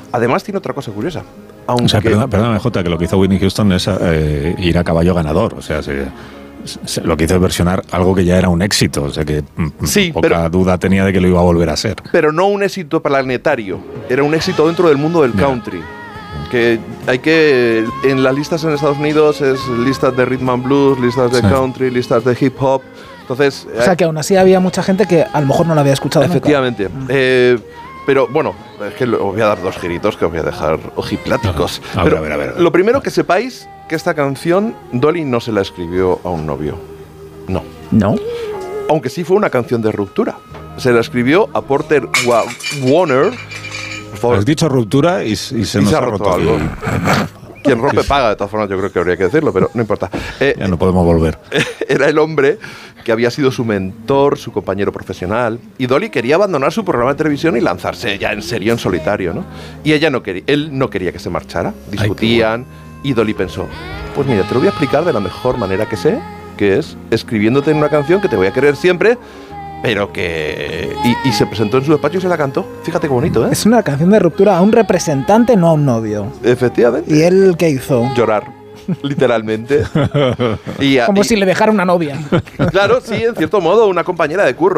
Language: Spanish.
Además tiene otra cosa curiosa. Aunque... O sea, perdóname, Jota, que lo que hizo Whitney Houston es ir a caballo ganador. O sea, lo que hizo es versionar algo que ya era un éxito. O sea, que poca duda tenía de que lo iba a volver a ser. Pero no un éxito planetario. Era un éxito dentro del mundo del country. Que en las listas en Estados Unidos es listas de rhythm and blues, listas de country, listas de hip hop. Entonces, o sea, que aún así había mucha gente que a lo mejor no lo había escuchado efectivamente. nunca. Pero bueno, es que os voy a dar 2 giritos que os voy a dejar ojipláticos. A ver. Lo primero que sepáis que esta canción Dolly no se la escribió a un novio. No. Aunque sí fue una canción de ruptura. Se la escribió a Porter Warner. Has dicho ruptura y se nos ha roto algo. Quien rompe paga, de todas formas, yo creo que habría que decirlo, pero no importa. Ya no podemos volver. Era el hombre que había sido su mentor, su compañero profesional, y Dolly quería abandonar su programa de televisión y lanzarse ya en serio, en solitario, ¿no? Y él no quería que se marchara, discutían, y Dolly pensó, pues mira, te lo voy a explicar de la mejor manera que sé, que es escribiéndote en una canción que te voy a querer siempre, pero que... Y se presentó en su despacho y se la cantó. Fíjate qué bonito, ¿eh? Es una canción de ruptura a un representante, no a un novio. Efectivamente. ¿Y él qué hizo? Llorar, literalmente. Como si le dejara una novia. Claro, sí, en cierto modo, una compañera de curro.